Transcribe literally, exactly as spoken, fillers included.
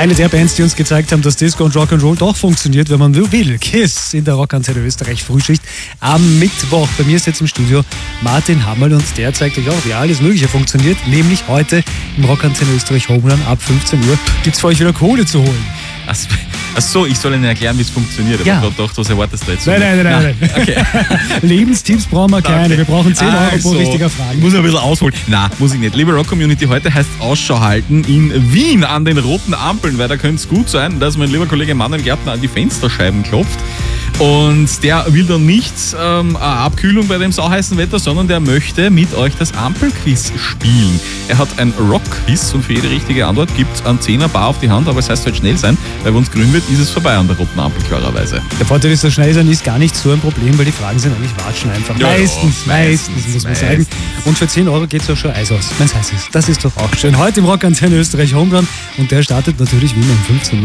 Eine der Bands, die uns gezeigt haben, dass Disco und Rock'n'Roll doch funktioniert, wenn man nur will. Kiss in der Rockantenne Österreich Frühschicht am Mittwoch. Bei mir ist jetzt im Studio Martin Hammerl und der zeigt euch auch, wie alles Mögliche funktioniert. Nämlich heute im Rockantenne Österreich Homerun ab fünfzehn Uhr gibt es für euch wieder Kohle zu holen. Achso, ich soll Ihnen erklären, wie es funktioniert. Aber Ja. ich habe gedacht, was erwartest du jetzt? Nein, nein, nein, nein. Okay. Lebenstipps brauchen wir keine. Okay. Wir brauchen zehn Euro pro Also, richtiger Ich Frage. muss ein bisschen ausholen. Nein, muss ich nicht. Liebe Rock-Community, heute heißt Ausschau halten in Wien an den roten Ampeln, weil da könnte es gut sein, dass mein lieber Kollege Manuel Gärtner an die Fensterscheiben klopft. Und der will dann nicht ähm, eine Abkühlung bei dem sauheißen Wetter, sondern der möchte mit euch das Ampelquiz spielen. Er hat ein Rock-Quiz und für jede richtige Antwort gibt es einen Zehner bar auf die Hand, aber es heißt halt schnell sein, weil wenn es grün wird, ist es vorbei an der roten Ampel, klarerweise. Der Vorteil ist, so schnell sein ist gar nicht so ein Problem, weil die Fragen sind eigentlich watschen einfach. Ja, meistens, ja, meistens, meistens, muss man meistens. sagen. Und für zehn Euro geht es auch schon Eis aus, wenn es heiß ist. Das ist doch auch schön. Heute im Rockantenne Österreich Homerun und der startet natürlich wie immer um fünfzehn Uhr.